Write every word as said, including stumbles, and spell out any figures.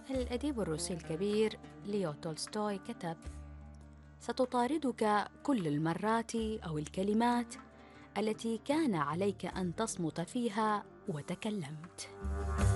الأديب الروسي الكبير ليو تولستوي كتب: ستطاردك كل المرات أو الكلمات التي كان عليك أن تصمت فيها وتكلمت.